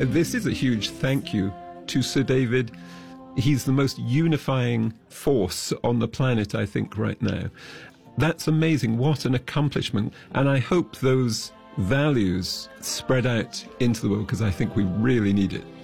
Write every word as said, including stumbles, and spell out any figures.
This is a huge thank you to Sir David. He's the most unifying force on the planet, I think, right now. That's amazing. What an accomplishment. And I hope those values spread out into the world, because I think we really need it.